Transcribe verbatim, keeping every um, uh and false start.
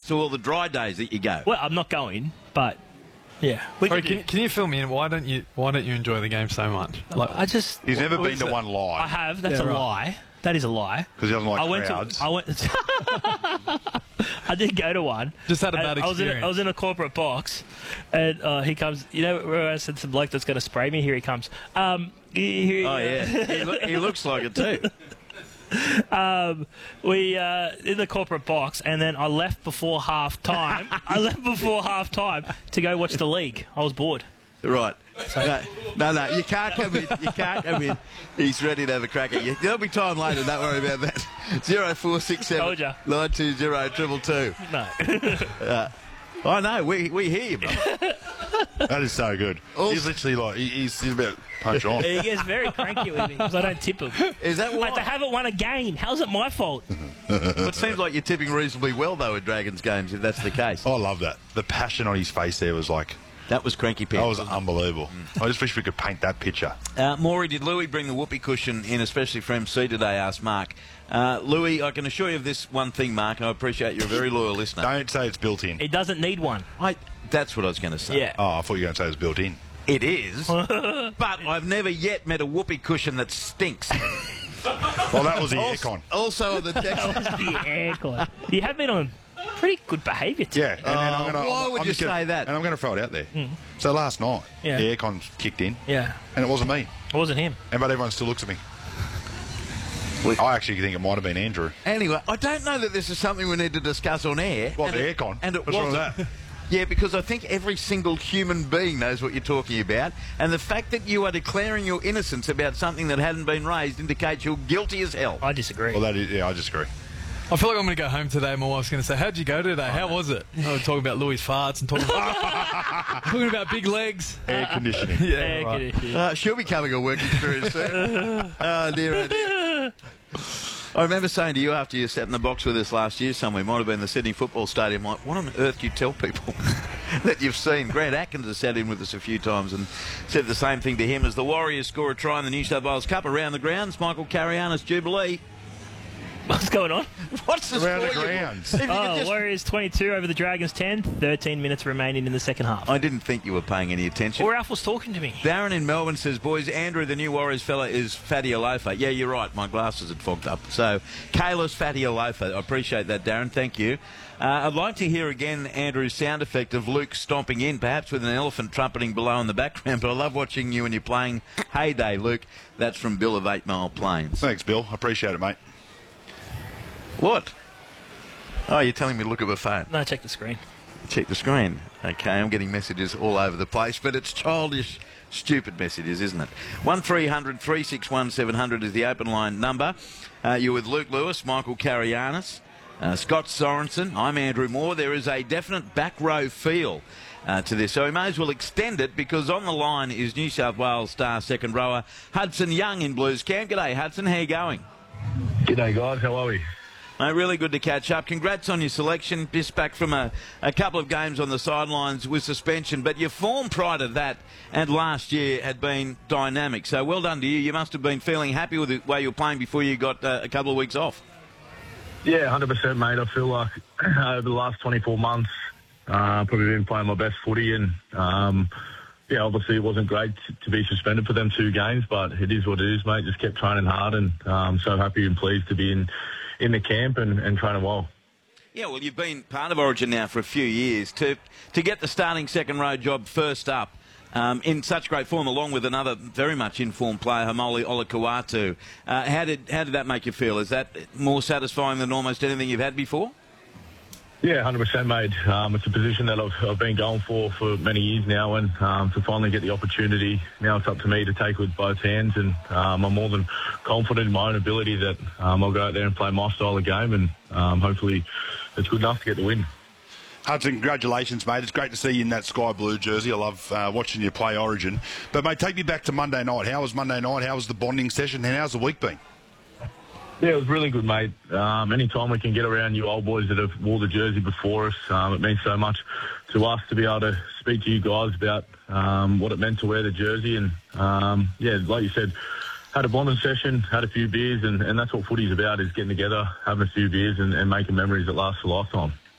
to all the dry days that you go. Well, I'm not going, but yeah. We Sorry, can can, do- can you fill me in? Why don't you Why don't you enjoy the game so much? Like, I just. He's never what been is to it? one I live have. That's Yeah, a right. lie. That is a lie. because he doesn't like I went crowds. to. I went. I did go to one. Just had a And bad I was in a, I experience. was in a corporate box, and uh, he comes. You know where I said some bloke that's going to spray me? Here he comes. Um, here, Oh, yeah. he, loo- he looks like it too. Um, we uh, in the corporate box, and then I left before half time. I left before half time to go watch the league. I was bored. Right. No, no, no, you can't come in. You can't come in. He's ready to have a crack at you. There'll be time later, don't worry about that. Zero four six Told seven ya. nine two zero triple two. No. I know, we we hear you, bro. That is so good. Also- he's literally like, he, he's, he's about to punch on. He gets very cranky with me because I don't tip him. Is that Like, they why? haven't won a game. How's it my fault? It seems like you're tipping reasonably well, though, in Dragons games, if that's the case. I love that. The passion on his face there was like, That was cranky that pants. was unbelievable. I just wish we could paint that picture. Uh, Maury, did Louis bring the whoopee cushion in, especially for M C today, asked Mark. Uh, Louis, I can assure you of this one thing, Mark, and I appreciate you're a very loyal listener. Don't say it's built in. It doesn't need one. I, that's what I was going to say. Yeah. Oh, I thought you were going to say it was built in. It is, but I've never yet met a whoopee cushion that stinks. Well, that was the also, aircon. also on the text. The aircon. You have been on pretty good behaviour today. Yeah. And then I'm gonna, why I'm, would I'm you just gonna, say that? And I'm going to throw it out there. So last night, Yeah. the aircon kicked in, Yeah. and it wasn't me. It wasn't him. And but everyone still looks at me. I actually think it might have been Andrew. Anyway, I don't know that this is something we need to discuss on air. What, and the it- aircon? And it What's wrong with wasn't. that? Yeah, because I think every single human being knows what you're talking about, and the fact that you are declaring your innocence about something that hadn't been raised indicates you're guilty as hell. I disagree. Well, that is, yeah, I disagree. I feel like I'm going to go home today and my wife's going to say, how'd you go today? How was it? I was talking about Louis' farts and talking about, talking about big legs. Air conditioning. Yeah, Yeah, right. good, yeah. Uh, she'll be coming a work experience soon. Oh, dear, oh, dear. I remember saying to you after you sat in the box with us last year somewhere, might have been the Sydney Football Stadium, like, what on earth do you tell people that you've seen? Grant Atkins has sat in with us a few times and said the same thing to him as the Warriors score a try in the New South Wales Cup around the grounds. Michael Carianis Jubilee. What's going on? What's the Around the score you- grounds. If you could Oh, just- Warriors twenty-two over the Dragons ten. thirteen minutes remaining in the second half. I didn't think you were paying any attention. Or Alf was talking to me. Darren in Melbourne says, boys, Andrew, the new Warriors fella, is Fatty Alofa. Yeah, you're right. My glasses had fogged up. So, Kayla's Fatty Alofa. I appreciate that, Darren. Thank you. Uh, I'd like to hear again Andrew's sound effect of Luke stomping in, perhaps with an elephant trumpeting below in the background. But I love watching you when you're playing Heyday, Luke. That's from Bill of Eight Mile Plains. Thanks, Bill. I appreciate it, mate. What? Oh, you're telling me to look at my phone. No, check the screen. Check the screen. Okay, I'm getting messages all over the place, but it's childish, stupid messages, isn't it? one three hundred three six one seven hundred is the open line number. Uh, you're with Luke Lewis, Michael Carianis, uh, Scott Sorensen. I'm Andrew Moore. There is a definite back row feel uh, to this, so we may as well extend it because on the line is New South Wales star second rower Hudson Young in Blues Camp. G'day, Hudson. How you going? G'day, guys. How are we? Mate, really good to catch up. Congrats on your selection. Just back from a, a couple of games on the sidelines with suspension, but your form prior to that and last year had been dynamic. So well done to you. You must have been feeling happy with the way you were playing before you got uh, a couple of weeks off. Yeah, one hundred percent, mate. I feel like over the last twenty-four months, uh, I've probably been playing my best footy, and um, yeah, obviously it wasn't great to, to be suspended for them two games, but it is what it is, mate. Just kept training hard, and um, so happy and pleased to be in. in the camp and, and training well. Yeah, well, you've been part of Origin now for a few years. To to get the starting second row job first up um, in such great form, along with another very much informed player, Hamoli Olakauatu, uh, how did how did that make you feel? Is that more satisfying than almost anything you've had before? Yeah, one hundred percent, mate. Um, it's a position that I've, I've been going for for many years now, and um, to finally get the opportunity, now it's up to me to take with both hands, and um, I'm more than confident in my own ability that um, I'll go out there and play my style of game, and um, hopefully it's good enough to get the win. Hudson, congratulations, mate. It's great to see you in that sky blue jersey. I love uh, watching you play Origin. But, mate, take me back to Monday night. How was Monday night? How was the bonding session? And how's the week been? Yeah, it was really good, mate. Um, anytime we can get around you old boys that have wore the jersey before us, um, it means so much to us to be able to speak to you guys about um, what it meant to wear the jersey. And, um, yeah, like you said, had a bonding session, had a few beers, and, and that's what footy's about, is getting together, having a few beers and, and making memories that last a lifetime.